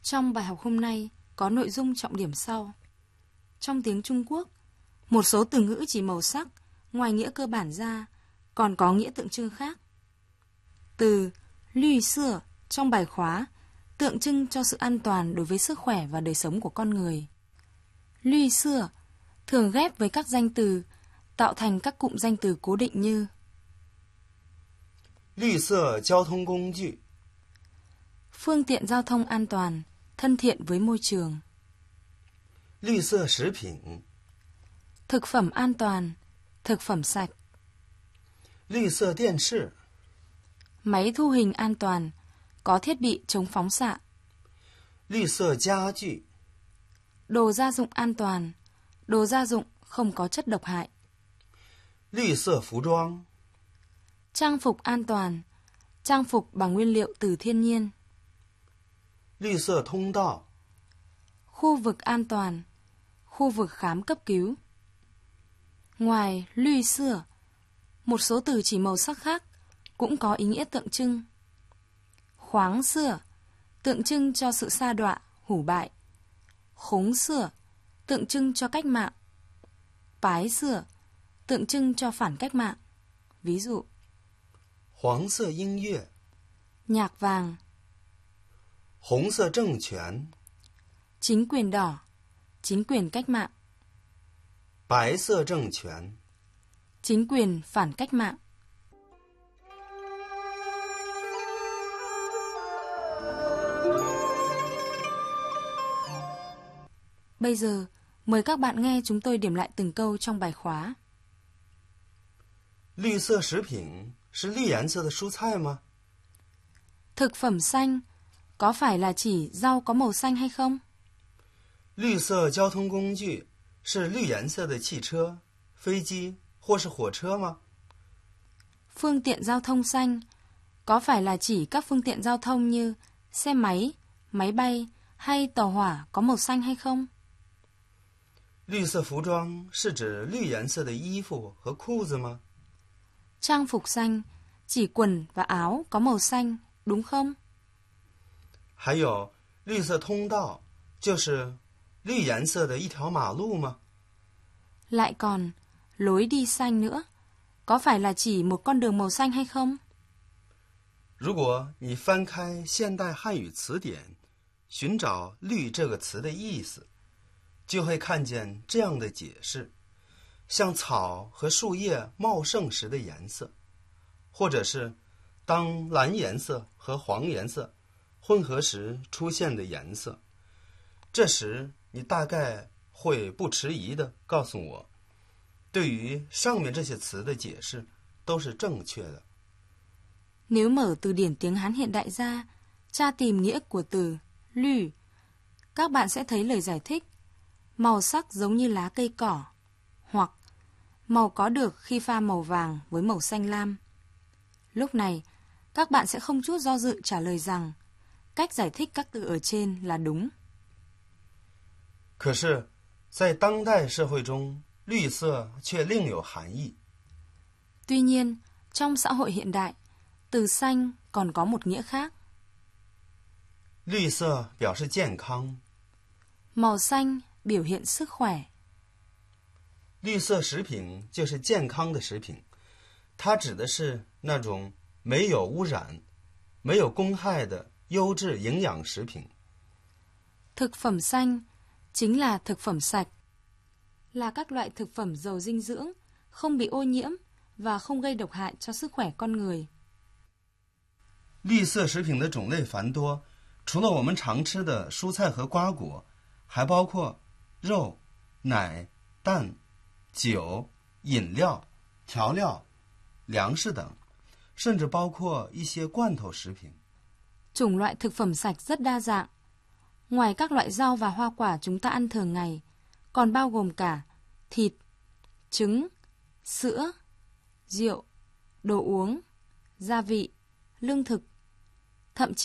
Trong bài học hôm nay có nội dung trọng điểm sau. Trong tiếng Trung Quốc, một số từ ngữ chỉ màu sắc, ngoài nghĩa cơ bản ra, còn có nghĩa tượng trưng khác. Từ lü sữa trong bài khóa tượng trưng cho sự an toàn đối với sức khỏe và đời sống của con người. Lü sữa thường ghép với các danh từ, tạo thành các cụm danh từ cố định như 绿色交通工具 phương tiện giao thông an toàn, thân thiện với môi trường, 绿色食品 thực phẩm an toàn, thực phẩm sạch, 绿色电视 máy thu hình an toàn, có thiết bị chống phóng xạ, 绿色家具 đồ gia dụng an toàn, đồ gia dụng không có chất độc hại, 绿色服装 trang phục an toàn, trang phục bằng nguyên liệu từ thiên nhiên, 绿色通道 khu vực an toàn, khu vực khám cấp cứu. Ngoài lü sữa, một số từ chỉ màu sắc khác cũng có ý nghĩa tượng trưng. Khoáng sữa tượng trưng cho sự sa đọa, hủ bại. Khống sữa tượng trưng cho cách mạng. Pái sữa tượng trưng cho phản cách mạng. Ví dụ, 黄色音乐 nhạc vàng, 红色政权 chính quyền đỏ, chính quyền cách mạng, 白色政权 chính quyền phản cách mạng. Bây giờ, mời các bạn nghe chúng tôi điểm lại từng câu trong bài khóa. 绿色食品是绿颜色的蔬菜吗？ Thực phẩm xanh có phải là chỉ rau có màu xanh hay không? 绿色交通工具是绿颜色的汽车、飞机或是火车吗？ Phương tiện giao thông xanh có phải là chỉ các phương tiện giao thông như xe máy, máy bay hay tàu hỏa có màu xanh hay không? 绿色服装是指绿颜色的衣服和裤子吗？ Trang phục xanh chỉ quần và áo có màu xanh, đúng không? 还有绿色通道就是绿颜色的一条马路吗？ Lại còn lối đi xanh nữa, có phải là chỉ một con đường màu xanh hay không? 如果你翻开现代汉语词典，寻找“绿”这个词的意思，就会看见这样的解释：像草和树叶茂盛时的颜色，或者是当蓝颜色和黄颜色混合时出现的颜色。这时你大概会不迟疑地告诉我，对于上面这些词的解释都是正确的。 Nếu mở từ điển tiếng Hán hiện đại ra, tra tìm nghĩa của từ lü, các bạn sẽ thấy lời giải thích màu sắc giống như lá cây cỏ, hoặc màu có được khi pha màu vàng với màu xanh lam. Lúc này, các bạn sẽ không chút do dự trả lời rằng cách giải thích các từ ở trên là đúng. 可是，在当代社会中，绿色却另有含义。 Tuy nhiên, trong xã hội hiện đại, từ xanh còn có một nghĩa khác. 绿色表示健康， Màu xanh biểu hiện sức khỏe. 绿色食品就是健康的食品，它指的是那种没有污染、没有公害的优质营养食品。 Thực phẩm xanh chính là thực phẩm sạch, là các loại thực phẩm giàu dinh dưỡng, không bị ô nhiễm và không gây độc hại cho sức khỏe con người. 绿色食品的种类繁多，除了我们常吃的蔬菜和瓜果，还包括肉、奶、蛋、酒、饮料、调料、粮食等，甚至包括一些罐头食品。 Chủng loại thực phẩm sạch rất đa dạng. Ngoài các loại rau và hoa quả chúng ta ăn thường ngày, còn bao gồm cả thịt, trứng, sữa, rượu, đồ uống, gia vị, lương thực, thậm chí